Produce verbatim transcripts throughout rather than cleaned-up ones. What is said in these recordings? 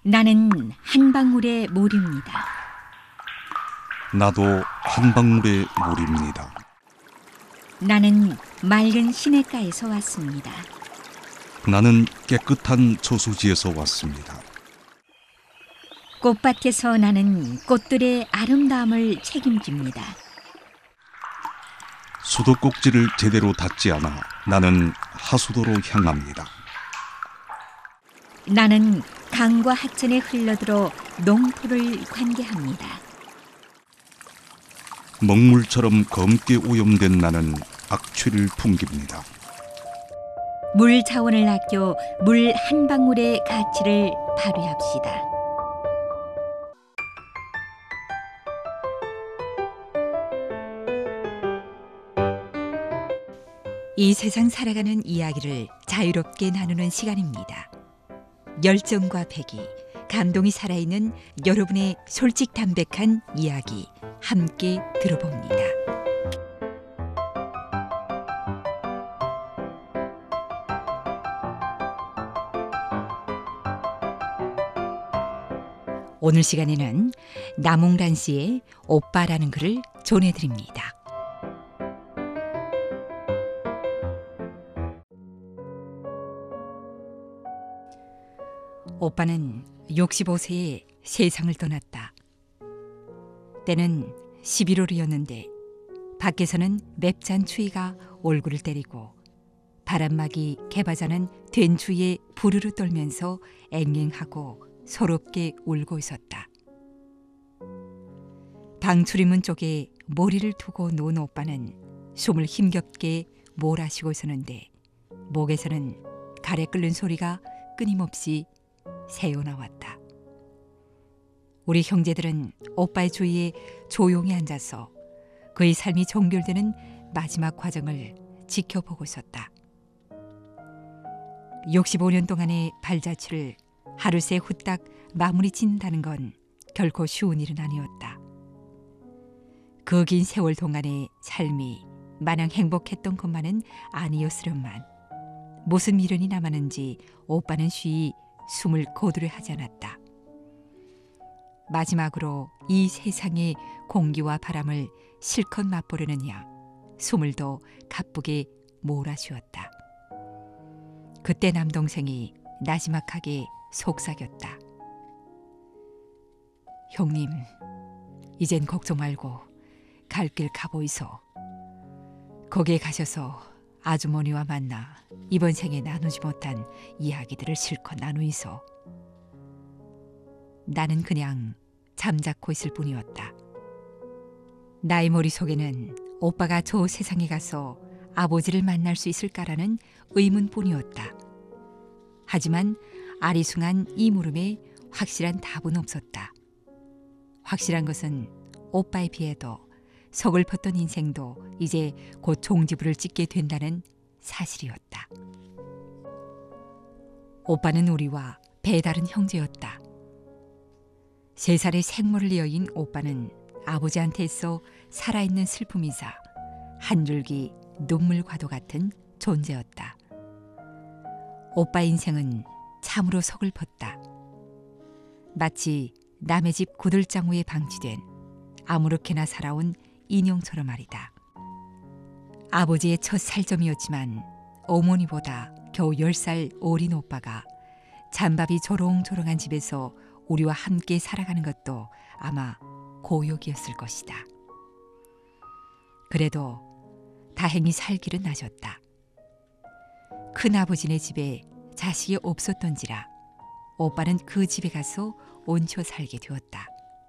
나는 한 방울의 물입니다. 나도 한 방울의 물입니다. 나는 맑은 시냇가에서 왔습니다. 나는 깨끗한 저수지에서 왔습니다. 꽃밭에서 나는 꽃들의 아름다움을 책임집니다. 수도꼭지를 제대로 닫지 않아 나는 하수도로 향합니다. 나는 강과 하천에 흘러들어 농토를 관계합니다. 먹물처럼 검게 오염된 나는 악취를 풍깁니다. 물 자원을 아껴 물 한 방울의 가치를 발휘합시다. 이 세상 살아가는 이야기를 자유롭게 나누는 시간입니다. 열정과 패기, 감동이 살아있는 여러분의 솔직 담백한 이야기 함께 들어봅니다. 오늘 시간에는 남홍란 씨의 오빠라는 글을 전해드립니다. 오빠는 육십오 세에 세상을 떠났다. 때는 십일월이었는데 밖에서는 맵찬 추위가 얼굴을 때리고 바람막이 개바자는 된 추위에 부르르 떨면서 앵앵하고 서럽게 울고 있었다. 방 출입문 쪽에 머리를 두고 누운 오빠는 숨을 힘겹게 몰아쉬고 있었는데 목에서는 가래 끓는 소리가 끊임없이 새어나왔다. 우리 형제들은 오빠의 주위에 조용히 앉아서 그의 삶이 종결되는 마지막 과정을 지켜보고 있었다. 육십오 년 동안의 발자취를 하루새 후딱 마무리 짓는다는 건 결코 쉬운 일은 아니었다. 그 긴 세월 동안의 삶이 마냥 행복했던 것만은 아니었으련만 무슨 미련이 남았는지 오빠는 쉬이 숨을 고르려 하지 않았다. 마지막으로 이 세상의 공기와 바람을 실컷 맛보려느냐 숨을 더 가쁘게 몰아쉬었다. 그때 남동생이 나지막하게 속삭였다. 형님, 이젠 걱정 말고 갈 길 가보이소. 거기에 가셔서 아주머니와 만나 이번 생에 나누지 못한 이야기들을 실컷 나누이소. 나는 그냥 잠자코 있을 뿐이었다. 나의 머릿속에는 오빠가 저 세상에 가서 아버지를 만날 수 있을까라는 의문뿐이었다. 하지만 아리숭한 이 물음에 확실한 답은 없었다. 확실한 것은 오빠에 비해도 서글펐던 인생도 이제 곧 종지부를 찍게 된다는 사실이었다. 오빠는 우리와 배다른 형제였다. 세 살의 생모를 여인 오빠는 아버지한테서 살아있는 슬픔이자 한 줄기 눈물과도 같은 존재였다. 오빠 인생은 참으로 서글펐다. 마치 남의 집 구들장우에 방치된 아무렇게나 살아온 인형처럼 말이다. 아버지의 첫 살점이었지만 어머니보다 겨우 열 살 어린 오빠가 잔밥이 조롱조롱한 집에서 우리와 함께 살아가는 것도 아마 고역이었을 것이다. 그래도 다행히 살 길은 나셨다. 큰아버지네 집에 자식이 없었던지라 오빠는 그 집에 가서 얹혀 살게 되었다.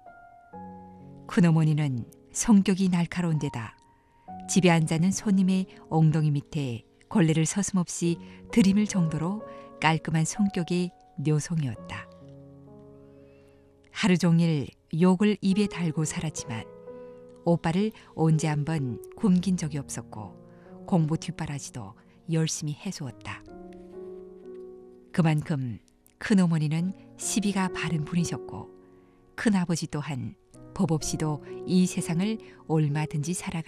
큰어머니는 성격이 날카로운 데다 집에 앉아있는 손님의 엉덩이 밑에 걸레를 서슴없이 들이밀 정도로 깔끔한 성격의 녀성이었다. 하루 종일 욕을 입에 달고 살았지만 오빠를 언제 한번 굶긴 적이 없었고 공부 뒷바라지도 열심히 해주었다. 그만큼 큰어머니는 시비가 바른 분이셨고 큰아버지 또한 법 없이도 이 세상을 얼마든지 살아가